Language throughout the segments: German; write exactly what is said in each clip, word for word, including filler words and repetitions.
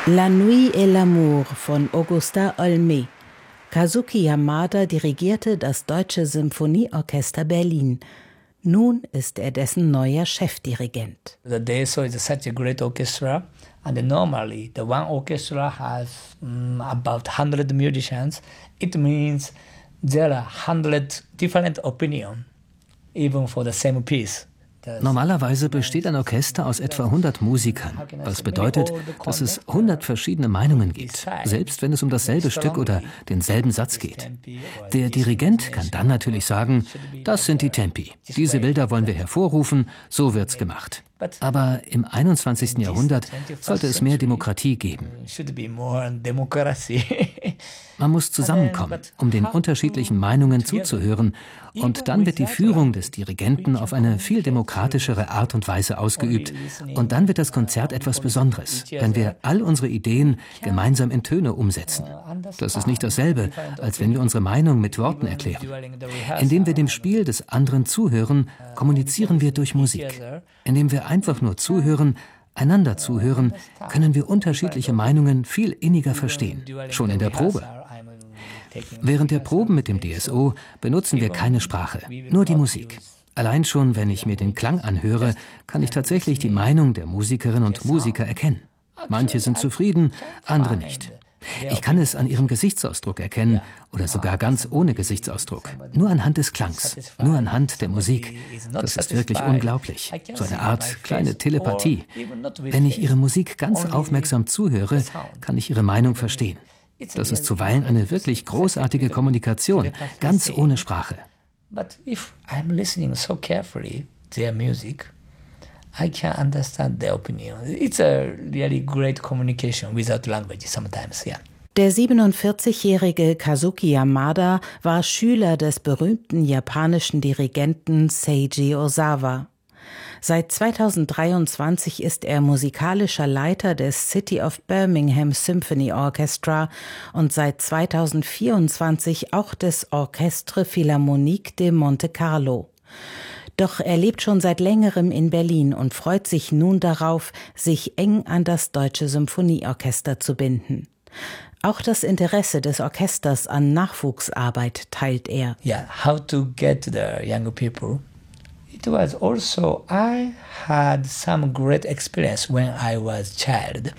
La Nuit et l'amour von Augustin Olmé. Kazuki Yamada dirigierte das Deutsche Symphonieorchester Berlin. Nun ist er dessen neuer Chefdirigent. The D S O is such a great orchestra, and normally the one orchestra has um, about one hundred musicians. It means there are one hundred different opinions, even for the same piece. Normalerweise besteht ein Orchester aus etwa hundert Musikern, was bedeutet, dass es hundert verschiedene Meinungen gibt, selbst wenn es um dasselbe Stück oder denselben Satz geht. Der Dirigent kann dann natürlich sagen, das sind die Tempi, diese Bilder wollen wir hervorrufen, so wird's gemacht. Aber im einundzwanzigsten Jahrhundert sollte es mehr Demokratie geben. Man muss zusammenkommen, um den unterschiedlichen Meinungen zuzuhören, und dann wird die Führung des Dirigenten auf eine viel demokratischere Art und Weise ausgeübt, und dann wird das Konzert etwas Besonderes, wenn wir all unsere Ideen gemeinsam in Töne umsetzen. Das ist nicht dasselbe, als wenn wir unsere Meinung mit Worten erklären. Indem wir dem Spiel des anderen zuhören, kommunizieren wir durch Musik. Indem wir einfach nur zuhören, einander zuhören, können wir unterschiedliche Meinungen viel inniger verstehen, schon in der Probe. Während der Proben mit dem D S O benutzen wir keine Sprache, nur die Musik. Allein schon, wenn ich mir den Klang anhöre, kann ich tatsächlich die Meinung der Musikerinnen und Musiker erkennen. Manche sind zufrieden, andere nicht. Ich kann es an ihrem Gesichtsausdruck erkennen oder sogar ganz ohne Gesichtsausdruck. Nur anhand des Klangs, nur anhand der Musik. Das ist wirklich unglaublich. So eine Art kleine Telepathie. Wenn ich ihre Musik ganz aufmerksam zuhöre, kann ich ihre Meinung verstehen. Das ist zuweilen eine wirklich großartige Kommunikation, ganz ohne Sprache. But if I'm listening so carefully their music, I can understand their opinion. It's a really great communication without language sometimes, yeah. Der siebenundvierzigjährige Kazuki Yamada war Schüler des berühmten japanischen Dirigenten Seiji Ozawa. Seit zweitausenddreiundzwanzig ist er musikalischer Leiter des City of Birmingham Symphony Orchestra und seit zweitausendvierundzwanzig auch des Orchestre Philharmonique de Monte Carlo. Doch er lebt schon seit längerem in Berlin und freut sich nun darauf, sich eng an das Deutsche Symphonieorchester zu binden. Auch das Interesse des Orchesters an Nachwuchsarbeit teilt er. Yeah, how to get the younger people. It was also, I had some great experience when I was a child.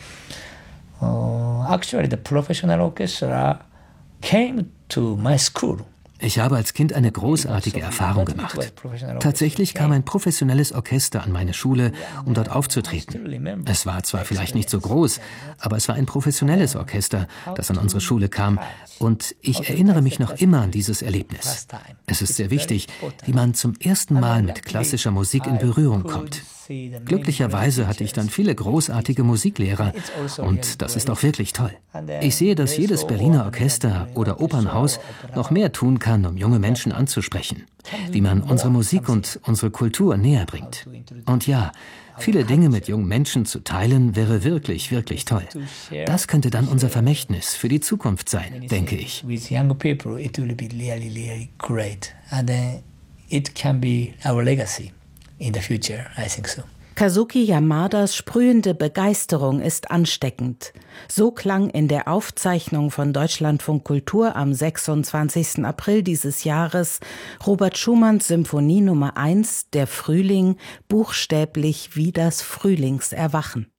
Uh, actually, the professional orchestra came to my school. Ich habe als Kind eine großartige Erfahrung gemacht. Tatsächlich kam ein professionelles Orchester an meine Schule, um dort aufzutreten. Es war zwar vielleicht nicht so groß, aber es war ein professionelles Orchester, das an unsere Schule kam. Und ich erinnere mich noch immer an dieses Erlebnis. Es ist sehr wichtig, wie man zum ersten Mal mit klassischer Musik in Berührung kommt. Glücklicherweise hatte ich dann viele großartige Musiklehrer und das ist auch wirklich toll. Ich sehe, dass jedes Berliner Orchester oder Opernhaus noch mehr tun kann, um junge Menschen anzusprechen, wie man unsere Musik und unsere Kultur näher bringt. Und ja, viele Dinge mit jungen Menschen zu teilen, wäre wirklich, wirklich toll. Das könnte dann unser Vermächtnis für die Zukunft sein, denke ich. In the future, I think so. Kazuki Yamadas sprühende Begeisterung ist ansteckend. So klang in der Aufzeichnung von Deutschlandfunk Kultur am sechsundzwanzigsten April dieses Jahres Robert Schumanns Symphonie Nummer eins, Der Frühling, buchstäblich wie das Frühlingserwachen.